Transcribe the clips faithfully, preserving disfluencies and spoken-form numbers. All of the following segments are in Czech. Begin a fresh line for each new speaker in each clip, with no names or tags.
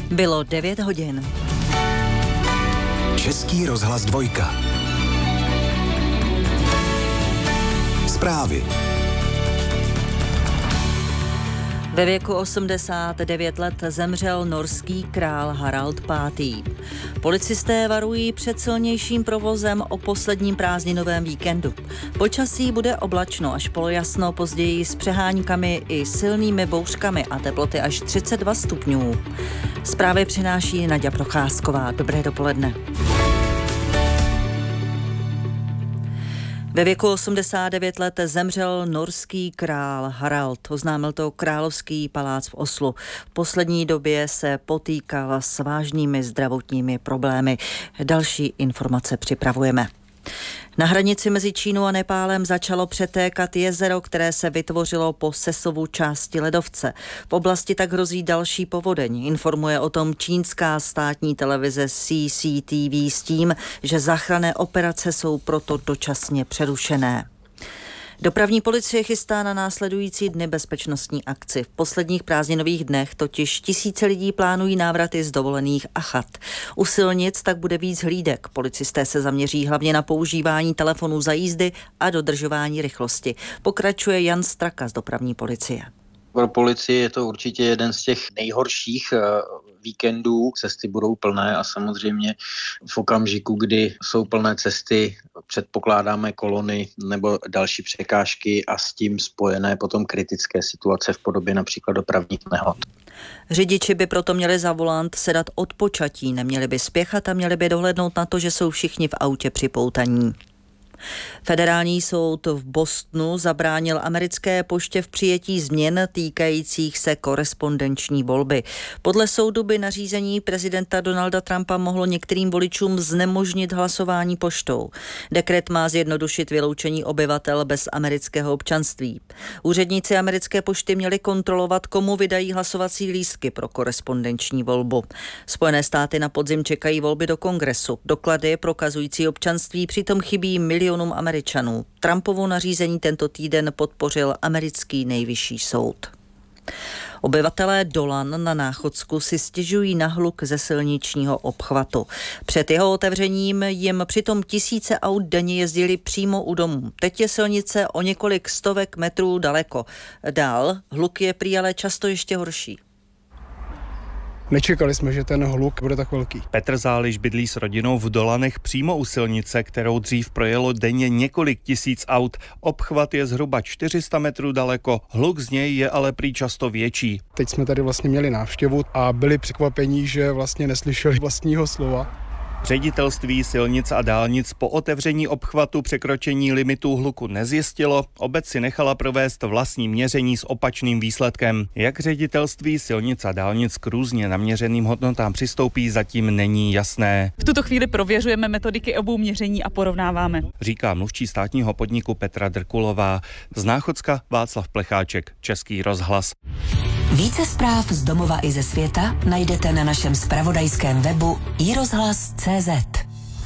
Bylo devět hodin.
Český rozhlas dvojka. Zprávy.
Ve věku osmdesát devět let zemřel norský král Harald pátý. Policisté varují před silnějším provozem o posledním prázdninovém víkendu. Počasí bude oblačno až polojasno, později s přeháňkami i silnými bouřkami a teploty až třicet dva stupňů. Zprávy přináší Naďa Procházková. Dobré dopoledne. Ve věku osmdesát devět let zemřel norský král Harald. Oznámil to Královský palác v Oslu. V poslední době se potýkal s vážnými zdravotními problémy. Další informace připravujeme. Na hranici mezi Čínou a Nepálem začalo přetékat jezero, které se vytvořilo po sesuvu části ledovce. V oblasti tak hrozí další povodeň. Informuje o tom čínská státní televize C C T V s tím, že záchranné operace jsou proto dočasně přerušené. Dopravní policie chystá na následující dny bezpečnostní akci. V posledních prázdninových dnech totiž tisíce lidí plánují návraty z dovolených a chat. U silnic tak bude víc hlídek. Policisté se zaměří hlavně na používání telefonů za jízdy a dodržování rychlosti. Pokračuje Jan Straka z dopravní policie.
Pro policii je to určitě jeden z těch nejhorších víkendů. Cesty budou plné a samozřejmě v okamžiku, kdy jsou plné cesty, předpokládáme kolony nebo další překážky a s tím spojené potom kritické situace v podobě například dopravních nehod.
Řidiči by proto měli za volant sedat od počatí, neměli by spěchat a měli by dohlédnout na to, že jsou všichni v autě připoutaní. Federální soud v Bostonu zabránil americké poště v přijetí změn týkajících se korespondenční volby. Podle soudu by nařízení prezidenta Donalda Trumpa mohlo některým voličům znemožnit hlasování poštou. Dekret má zjednodušit vyloučení obyvatel bez amerického občanství. Úředníci americké pošty měli kontrolovat, komu vydají hlasovací lístky pro korespondenční volbu. Spojené státy na podzim čekají volby do kongresu. Doklady prokazující občanství přitom chybí milionům Američanů. Trumpovo nařízení tento týden podpořil americký nejvyšší soud. Obyvatelé Dolan na Náchodsku si stěžují na hluk ze silničního obchvatu. Před jeho otevřením jim přitom tisíce aut denně jezdili přímo u domů. Teď je silnice o několik stovek metrů daleko. Dál hluk je prý ale často ještě horší.
Nečekali jsme, že ten hluk bude tak velký.
Petr Záliš bydlí s rodinou v Dolanech přímo u silnice, kterou dřív projelo denně několik tisíc aut. Obchvat je zhruba čtyři sta metrů daleko, hluk z něj je ale prý často větší.
Teď jsme tady vlastně měli návštěvu a byli překvapení, že vlastně neslyšeli vlastního slova.
Ředitelství silnic a dálnic po otevření obchvatu překročení limitů hluku nezjistilo, obec si nechala provést vlastní měření s opačným výsledkem. Jak ředitelství silnic a dálnic k různě naměřeným hodnotám přistoupí, zatím není jasné.
V tuto chvíli prověřujeme metodiky obou měření a porovnáváme,
říká mluvčí státního podniku Petra Drkulová. Z Náchodska Václav Plecháček, Český rozhlas.
Více zpráv z domova i ze světa najdete na našem zpravodajském webu i rozhlas tečka cé zet.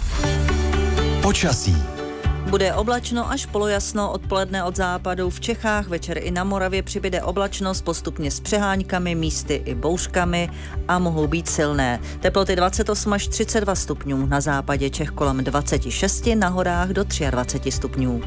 Počasí.
Bude oblačno až polojasno, odpoledne od západu v Čechách, večer i na Moravě přibyde oblačnost postupně s přeháňkami, místy i bouřkami a mohou být silné. Teploty dvacet osm až třicet dva stupňů, na západě Čech kolem dvacet šest, na horách do dvacet tři stupňů.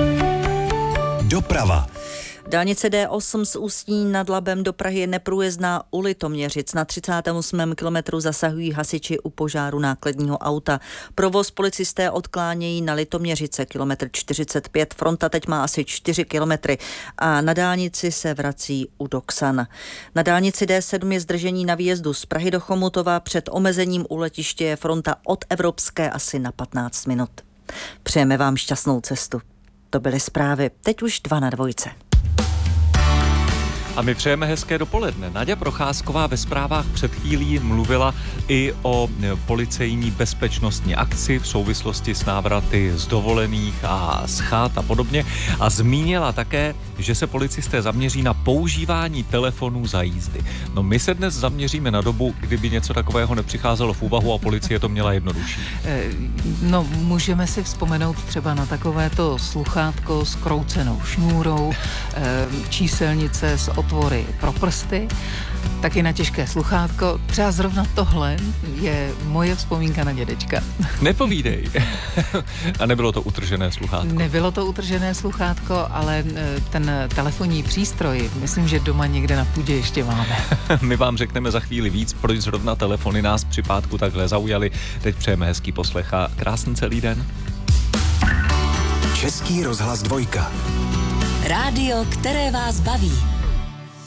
Doprava.
Dálnice D osm z Ústí nad Labem do Prahy je neprůjezdná u Litoměřic. Na třicátém osmém kilometru zasahují hasiči u požáru nákladního auta. Provoz policisté odklánějí na Litoměřice, kilometr čtyřicet pět. Fronta teď má asi čtyři kilometry a na dálnici se vrací u Doksan. Na dálnici D sedm je zdržení na výjezdu z Prahy do Chomutova. Před omezením u letiště je fronta od Evropské asi na patnáct minut. Přejeme vám šťastnou cestu. To byly zprávy. Teď už dva na dvojce.
A my přejeme hezké dopoledne. Naďa Procházková ve zprávách před chvílí mluvila i o policejní bezpečnostní akci v souvislosti s návraty z dovolených a z chát a podobně. A zmínila také, že se policisté zaměří na používání telefonů za jízdy. No my se dnes zaměříme na dobu, kdyby něco takového nepřicházelo v úvahu a policie to měla jednodušší.
No můžeme si vzpomenout třeba na takovéto sluchátko s kroucenou šňůrou, číselnice s otvory pro prsty taky na těžké sluchátko. Třeba zrovna tohle je moje vzpomínka na dědečka.
Nepovídej. A nebylo to utržené sluchátko?
Nebylo to utržené sluchátko, ale ten telefonní přístroj, myslím, že doma někde na půdě ještě máme.
My vám řekneme za chvíli víc, proč zrovna telefony nás při pátku takhle zaujaly. Teď přejeme hezký poslech a krásný celý den.
Český rozhlas dvojka.
Rádio, které vás baví.